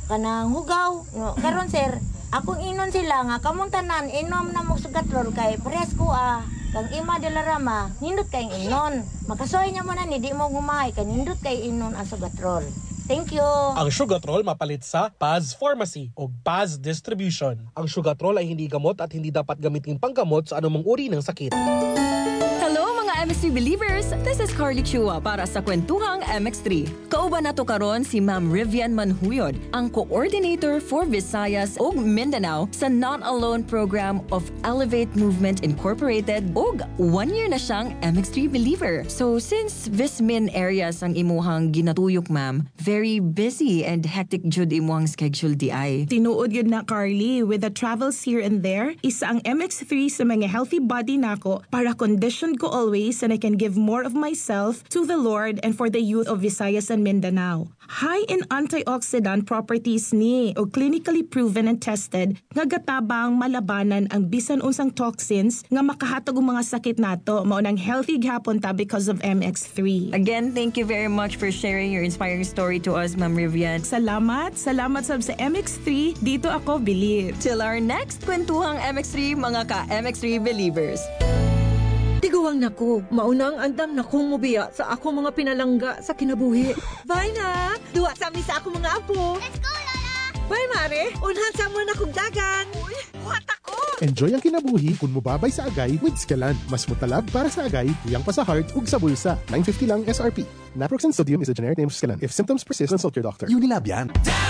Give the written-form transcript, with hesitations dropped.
kanang hugaw. No, karon sir, akong inon sila nga kamong tanan inom na mo sugatrol kay presko kang ima de la rama nindot kay inon. Makasoy nya mo na ni di mo gumay kay nindot kay inon ang sugatrol. Thank you. Ang Sugatrol mapalit sa Paz Pharmacy o Paz Distribution. Ang Sugatrol ay hindi gamot at hindi dapat gamitin panggamot sa anumang uri ng sakit. Hello mga MX3 believers! This is Carly Chua para sa Kwentuhang MX3. Kauban nato karon si Ma'am Rivian Manhuyod, ang Coordinator for Visayas ug Mindanao sa Not Alone Program of Elevate Movement Incorporated ug 1 year na siyang MX3 believer. So since Vismin areas ang imuhang ginatuyok ma'am, very busy and hectic jud imuhang schedule di ay. Tinuod yun na Carly, with the travels here and there, isa ang MX3 sa mga healthy body nako para condition ko always and I can give more of myself to the Lord and for the youth of Visayas and Mindanao. High in antioxidant properties ni o clinically proven and tested nga gatabang malabanan ang bisan unsang toxins nga makahatag og mga sakit nato mao nang healthy gihapon ta because of MX3. Again, thank you very much for sharing your inspiring story to us, Ma'am Rivian. Salamat sab sa MX3. Dito ako believe. Till our next Kwentuhang MX3 mga ka-MX3 believers. Tiguang nako, maunang andam na kong mubiya sa ako mga pinalangga sa kinabuhi. Bye na! Duwa sa amin sa ako mga apo. Let's go, Lola! Bye, Mare! Unhan sa mo na kong dagan. Uy, buhat ako! Enjoy ang kinabuhi kung mubabay sa agay with Skelan. Mas mutalab para sa agay, tuyang pa sa heart ug sa bulsa. 950 lang SRP. Naproxen sodium is a generic name of Skelan. If symptoms persist, consult your doctor. Unilab yan.